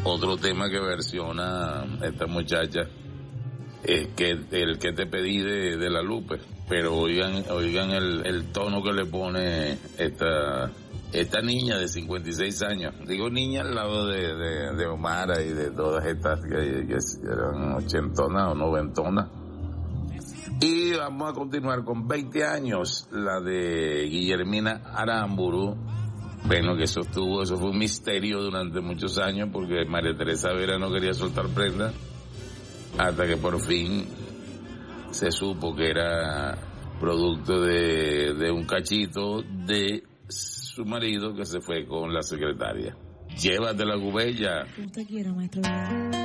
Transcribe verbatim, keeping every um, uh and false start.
Otro tema que versiona esta muchacha es que el que te pedí de, de la Lupe, pero oigan, oigan el, el tono que le pone esta, esta niña de cincuenta y seis años. Digo niña al lado de, de, de Omara y de todas estas que, que eran ochentonas o noventonas. Y vamos a continuar con veinte años, la de Guillermina Aramburu. Bueno, que eso estuvo, eso fue un misterio durante muchos años porque María Teresa Vera no quería soltar prenda hasta que por fin se supo que era producto de, de un cachito de su marido que se fue con la secretaria. Llévatela, Gubella. Como usted quiera, maestro.